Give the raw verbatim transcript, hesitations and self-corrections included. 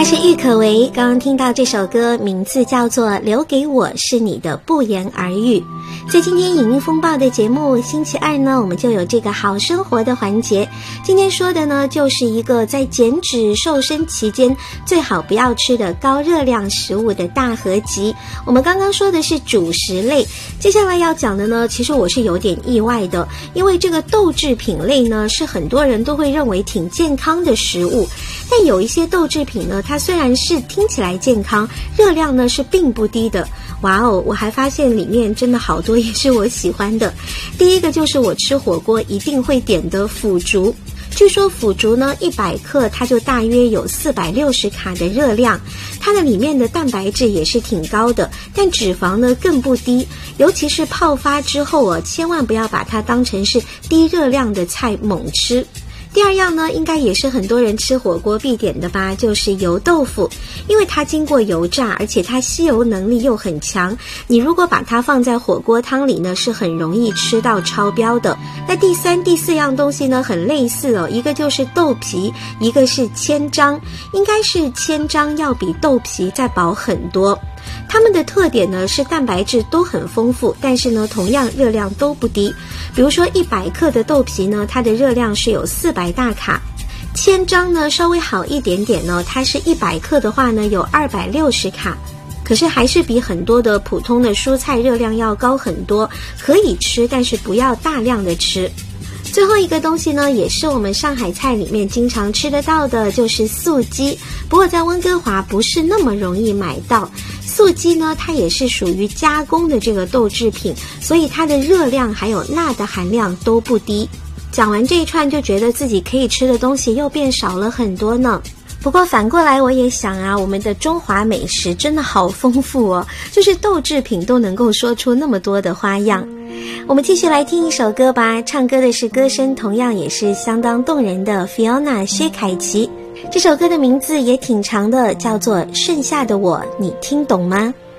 他是郁可唯，刚刚听到这首歌名字叫做《留给我是你的不言而喻》。在今天影音风暴的节目星期二呢，我们就有这个好生活的环节。今天说的呢，就是一个在减脂瘦身期间最好不要吃的高热量食物的大合集。我们刚刚说的是主食类，接下来要讲的呢，其实我是有点意外的，因为这个豆制品类呢，是很多人都会认为挺健康的食物，但有一些豆制品呢，它虽然是听起来健康，热量呢是并不低的。哇哦，我还发现里面真的好多也是我喜欢的。第一个就是我吃火锅一定会点的腐竹。据说腐竹呢一百克它就大约有四百六十卡的热量，它的里面的蛋白质也是挺高的，但脂肪呢更不低，尤其是泡发之后啊，千万不要把它当成是低热量的菜猛吃。第二样呢，应该也是很多人吃火锅必点的吧，就是油豆腐。因为它经过油炸，而且它吸油能力又很强，你如果把它放在火锅汤里呢，是很容易吃到超标的。那第三、第四样东西呢，很类似哦，一个就是豆皮，一个是千张，应该是千张要比豆皮再薄很多。它们的特点呢是蛋白质都很丰富，但是呢同样热量都不低。比如说一百克的豆皮呢，它的热量是有四百大卡。千张呢稍微好一点点呢，它是一百克的话呢有二百六十卡，可是还是比很多的普通的蔬菜热量要高很多，可以吃，但是不要大量的吃。最后一个东西呢，也是我们上海菜里面经常吃得到的，就是素鸡。不过在温哥华不是那么容易买到。素鸡呢，它也是属于加工的这个豆制品，所以它的热量还有钠的含量都不低。讲完这一串就觉得自己可以吃的东西又变少了很多呢。不过反过来我也想啊，我们的中华美食真的好丰富哦，就是豆制品都能够说出那么多的花样。我们继续来听一首歌吧，唱歌的是歌声同样也是相当动人的 Fiona 薛凯琪。这首歌的名字也挺长的，叫做《剩下的我》，你听懂吗？